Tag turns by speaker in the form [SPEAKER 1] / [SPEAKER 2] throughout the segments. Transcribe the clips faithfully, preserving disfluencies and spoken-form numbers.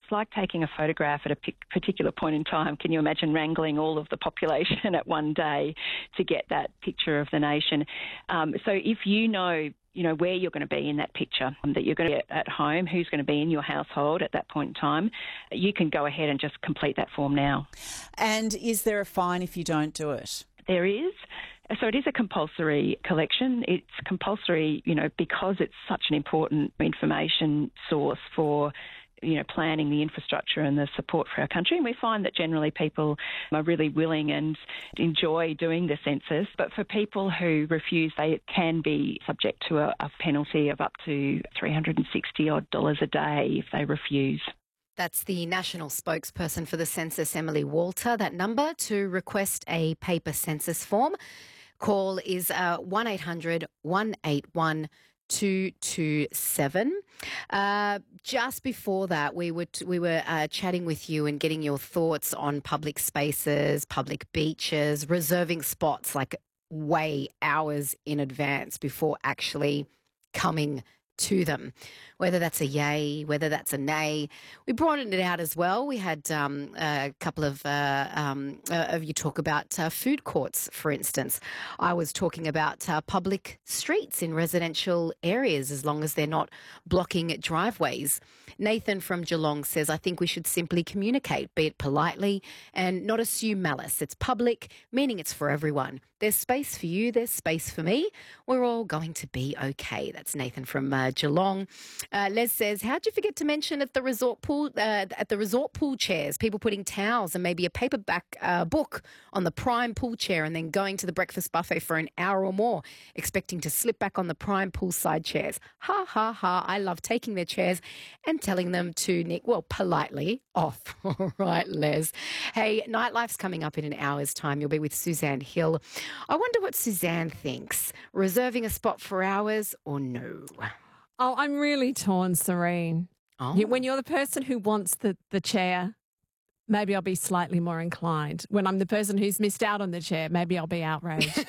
[SPEAKER 1] It's like taking a photograph at a p- particular point in time. Can you imagine wrangling all of the population at one day to get that picture of the nation? Um, so if you know you know, where you're going to be in that picture, um, that you're going to be at home, who's going to be in your household at that point in time, you can go ahead and just complete that form now.
[SPEAKER 2] And is there a fine if you don't do it?
[SPEAKER 1] There is. So it is a compulsory collection. It's compulsory, you know, because it's such an important information source for, you know, planning the infrastructure and the support for our country. And we find that generally people are really willing and enjoy doing the census. But for people who refuse, they can be subject to a, a penalty of up to three hundred sixty odd dollars a day if they refuse.
[SPEAKER 3] That's the national spokesperson for the census, Emily Walter. That number to request a paper census form. Call is uh, one eight hundred one eight one two two seven. Uh, just before that, we were t- we were uh, chatting with you and getting your thoughts on public spaces, public beaches, reserving spots like way hours in advance before actually coming to them, whether that's a yay, whether that's a nay. We broadened it out as well. We had um, a couple of, uh, um, uh, of you talk about uh, food courts, for instance. I was talking about uh, public streets in residential areas as long as they're not blocking driveways. Nathan from Geelong says, I think we should simply communicate, be it politely and not assume malice. It's public, meaning it's for everyone. There's space for you, there's space for me. We're all going to be okay. That's Nathan from uh, Geelong. Uh, Les says, how'd you forget to mention at the resort pool, uh, at the resort pool chairs, people putting towels and maybe a paperback uh, book on the prime pool chair and then going to the breakfast buffet for an hour or more, expecting to slip back on the prime poolside chairs. Ha, ha, ha. I love taking their chairs and telling them to, Nick, well, politely off. All right, Les. Hey, Nightlife's coming up in an hour's time. You'll be with Suzanne Hill. I wonder what Suzanne thinks. Reserving a spot for hours or no?
[SPEAKER 4] Oh, I'm really torn, Serene.
[SPEAKER 3] Oh.
[SPEAKER 4] When you're the person who wants the, the chair, maybe I'll be slightly more inclined. When I'm the person who's missed out on the chair, maybe I'll be outraged.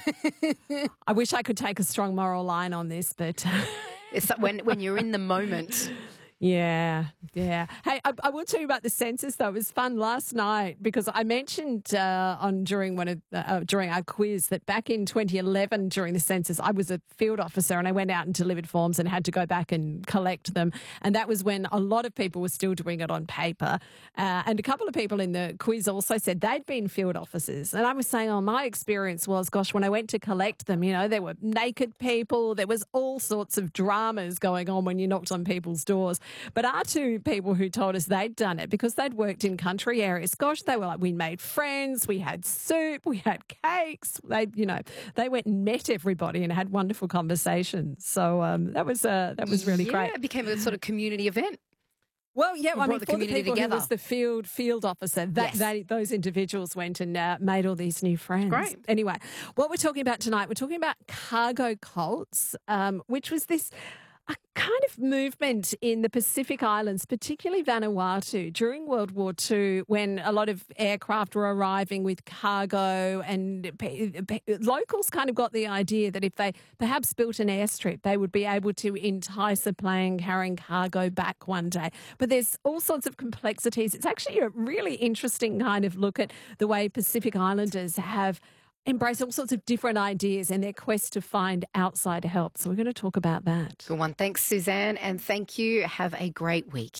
[SPEAKER 4] I wish I could take a strong moral line on this, but...
[SPEAKER 3] It's when, when you're in the moment...
[SPEAKER 4] Yeah, yeah. Hey, I, I will tell you about the census, though. It was fun last night because I mentioned uh, on during one of uh, during our quiz that back in twenty eleven during the census, I was a field officer and I went out and delivered forms and had to go back and collect them. And that was when a lot of people were still doing it on paper. Uh, and a couple of people in the quiz also said they'd been field officers. And I was saying, oh, my experience was, gosh, when I went to collect them, you know, there were naked people. There was all sorts of dramas going on when you knocked on people's doors. But our two people who told us they'd done it because they'd worked in country areas, gosh, they were like, we made friends, we had soup, we had cakes. They, you know, they went and met everybody and had wonderful conversations. So um, that was uh, that was really
[SPEAKER 3] yeah,
[SPEAKER 4] great.
[SPEAKER 3] It became a sort of community event.
[SPEAKER 4] Well, yeah, I mean,
[SPEAKER 3] the
[SPEAKER 4] for the
[SPEAKER 3] community
[SPEAKER 4] people
[SPEAKER 3] together.
[SPEAKER 4] who was the field field officer, that,
[SPEAKER 3] Yes.
[SPEAKER 4] that those individuals went and uh, made all these new friends.
[SPEAKER 3] Great.
[SPEAKER 4] Anyway, what we're talking about tonight, we're talking about cargo cults, um, which was this a kind of movement in the Pacific Islands, particularly Vanuatu, during World War Two, when a lot of aircraft were arriving with cargo, and pe- pe- locals kind of got the idea that if they perhaps built an airstrip, they would be able to entice a plane carrying cargo back one day. But there's all sorts of complexities. It's actually a really interesting kind of look at the way Pacific Islanders have embrace all sorts of different ideas in their quest to find outside help. So we're going to talk about that.
[SPEAKER 3] Good one. Thanks, Suzanne. And thank you. Have a great week.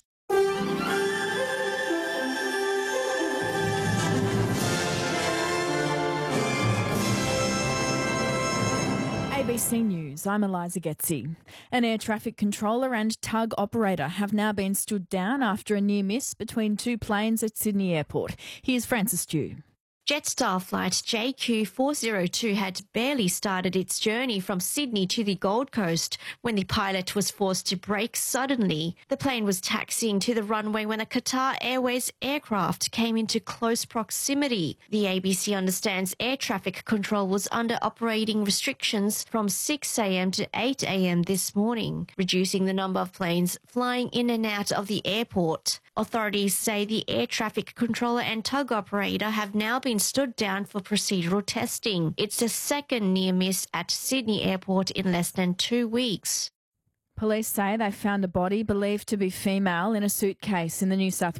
[SPEAKER 5] A B C News, I'm Eliza Getzi. An air traffic controller and tug operator have now been stood down after a near miss between two planes at Sydney Airport. Here's Francis Dew.
[SPEAKER 6] Jetstar flight J Q four oh two had barely started its journey from Sydney to the Gold Coast when the pilot was forced to brake suddenly. The plane was taxiing to the runway when a Qatar Airways aircraft came into close proximity. The A B C understands air traffic control was under operating restrictions from six a.m. to eight a.m. this morning, reducing the number of planes flying in and out of the airport. Authorities say the air traffic controller and tug operator have now been stood down for procedural testing. It's the second near miss at Sydney Airport in less than two weeks.
[SPEAKER 5] Police say they found a body believed to be female in a suitcase in the New South